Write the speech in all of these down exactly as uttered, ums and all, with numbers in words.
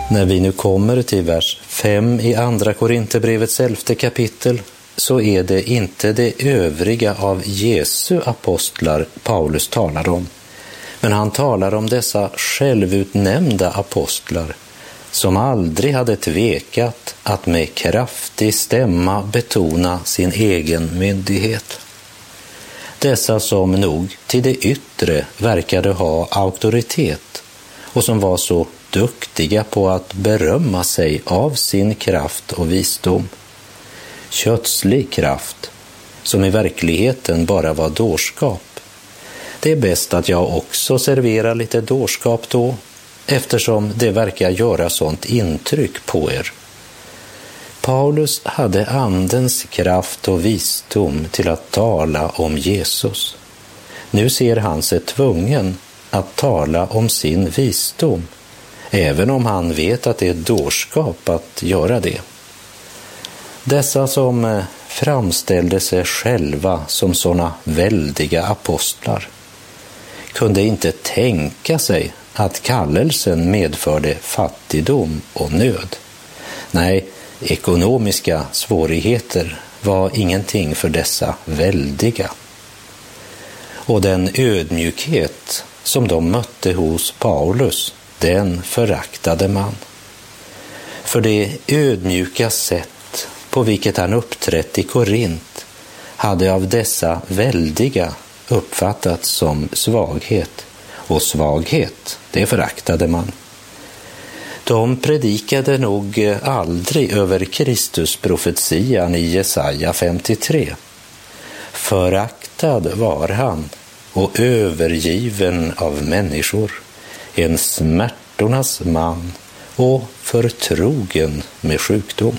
När vi nu kommer till vers fem i andra Korinthierbrevets elfte kapitel så är det inte det övriga av Jesu apostlar Paulus talar om. Men han talar om dessa självutnämnda apostlar som aldrig hade tvekat att med kraftig stämma betona sin egen myndighet. Dessa som nog till det yttre verkade ha auktoritet och som var så duktiga på att berömma sig av sin kraft och visdom. Kötslig kraft som i verkligheten bara var dårskap. Det är bäst att jag också serverar lite dårskap då, eftersom det verkar göra sånt intryck på er. Paulus hade andens kraft och visdom till att tala om Jesus. Nu ser han sig tvungen att tala om sin visdom, även om han vet att det är dårskap att göra det. Dessa som framställde sig själva som sådana väldiga apostlar kunde inte tänka sig att kallelsen medförde fattigdom och nöd. Nej, ekonomiska svårigheter var ingenting för dessa väldiga. Och den ödmjukhet som de mötte hos Paulus, den föraktade man. För det ödmjuka sätt på vilket han uppträtt i Korint hade av dessa väldiga uppfattats som svaghet, och svaghet, det föraktade man. De predikade nog aldrig över Kristusprofetian i Jesaja femtiotre. Föraktad var han och övergiven av människor, en smärtornas man och förtrogen med sjukdom.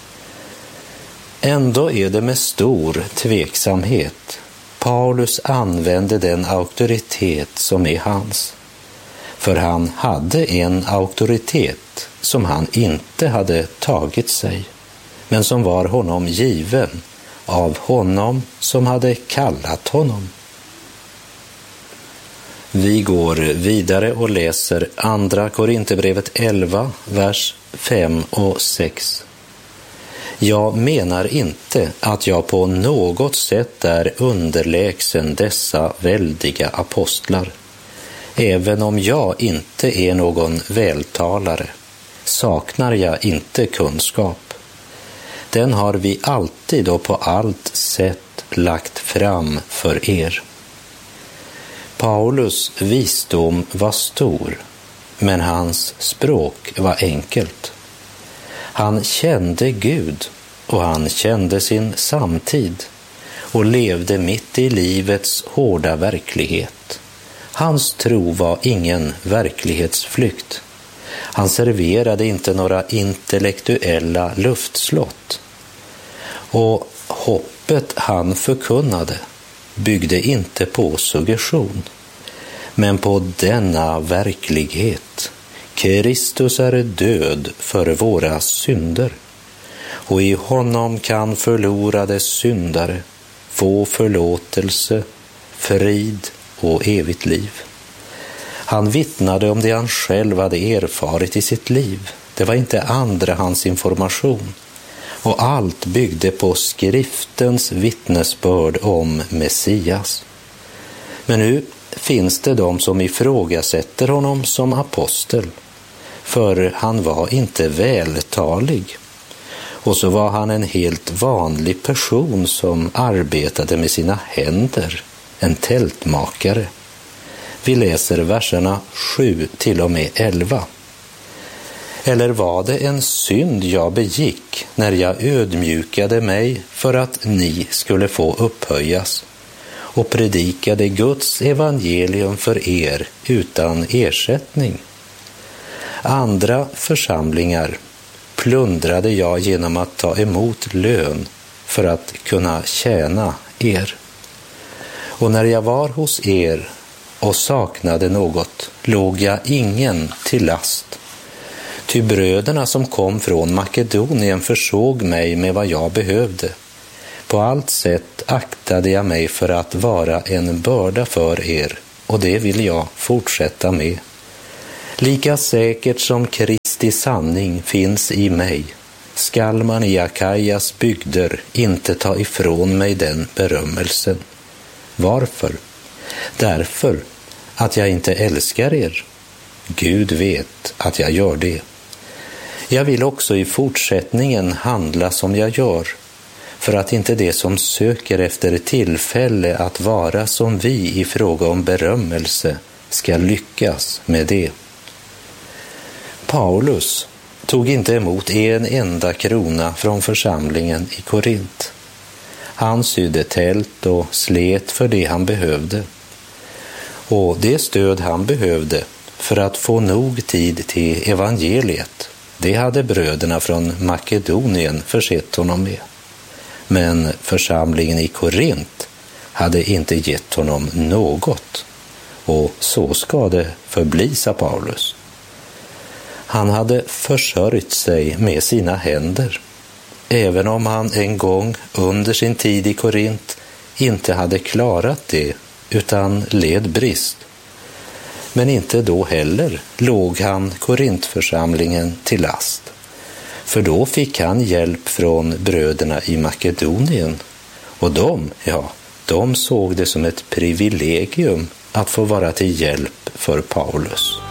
Ändå är det med stor tveksamhet Paulus använde den auktoritet som är hans. För han hade en auktoritet som han inte hade tagit sig, men som var honom given av honom som hade kallat honom. Vi går vidare och läser andra Korinthierbrevet elva, vers fem och sex. Jag menar inte att jag på något sätt är underlägsen dessa väldiga apostlar. Även om jag inte är någon vältalare, saknar jag inte kunskap. Den har vi alltid och på allt sätt lagt fram för er. Paulus visdom var stor, men hans språk var enkelt. Han kände Gud och han kände sin samtid och levde mitt i livets hårda verklighet. Hans tro var ingen verklighetsflykt. Han serverade inte några intellektuella luftslott. Och hoppet han förkunnade byggde inte på suggestion, men på denna verklighet. Kristus är död för våra synder, och i honom kan förlorade syndare få förlåtelse, frid och evigt liv. Han vittnade om det han själv hade erfarit i sitt liv. Det var inte andra hans information. Och allt byggde på skriftens vittnesbörd om Messias. Men nu finns det de som ifrågasätter honom som apostel. För han var inte vältalig. Och så var han en helt vanlig person som arbetade med sina händer. En tältmakare. Vi läser verserna sju till och med elva. Eller var det en synd jag begick när jag ödmjukade mig för att ni skulle få upphöjas och predikade Guds evangelium för er utan ersättning? Andra församlingar plundrade jag genom att ta emot lön för att kunna tjäna er. Och när jag var hos er och saknade något låg jag ingen till last. Ty bröderna som kom från Makedonien försåg mig med vad jag behövde. På allt sätt aktade jag mig för att vara en börda för er, och det vill jag fortsätta med. Lika säkert som Kristi Kristi sanning finns i mig, skall man i Akaias bygder inte ta ifrån mig den berömmelsen. Varför? Därför att jag inte älskar er. Gud vet att jag gör det. Jag vill också i fortsättningen handla som jag gör, för att inte det som söker efter tillfälle att vara som vi i fråga om berömmelse ska lyckas med det. Paulus tog inte emot en enda krona från församlingen i Korint. Han sydde tält och slet för det han behövde. Och det stöd han behövde för att få nog tid till evangeliet, det hade bröderna från Makedonien försett honom med. Men församlingen i Korint hade inte gett honom något. Och så ska det förbli, sa Paulus. Han hade försörjt sig med sina händer, även om han en gång under sin tid i Korint inte hade klarat det utan led brist. Men inte då heller låg han Korintförsamlingen till last. För då fick han hjälp från bröderna i Makedonien. Och de, ja, de såg det som ett privilegium att få vara till hjälp för Paulus.